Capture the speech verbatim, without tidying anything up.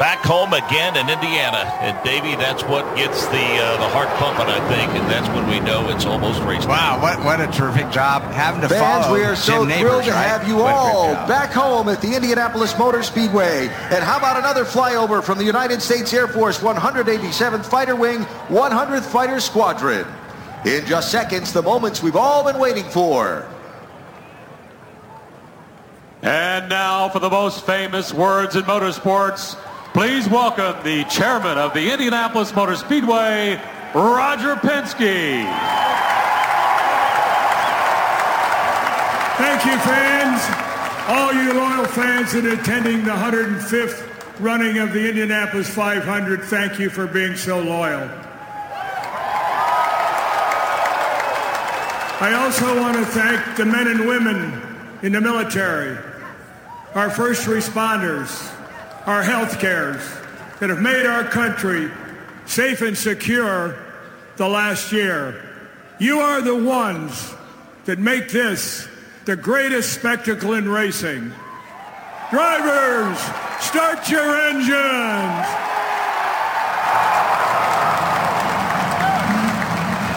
back home again in Indiana. And, Davey, that's what gets the uh, the heart pumping, I think, and that's when we know it's almost race time. Wow, what, what a terrific job having to Fans, follow we are so Jim thrilled Neighbors, to right? have you What a great all job. back home at the Indianapolis Motor Speedway. And how about another flyover from the United States Air Force one hundred eighty-seventh Fighter Wing one hundredth Fighter Squadron. In just seconds, the moments we've all been waiting for. And now for the most famous words in motorsports, please welcome the chairman of the Indianapolis Motor Speedway, Roger Penske. Thank you, fans. All you loyal fans that are attending the one hundred fifth running of the Indianapolis five hundred, thank you for being so loyal. I also want to thank the men and women in the military, our first responders, our health cares that have made our country safe and secure the last year. You are the ones that make this the greatest spectacle in racing. Drivers, start your engines.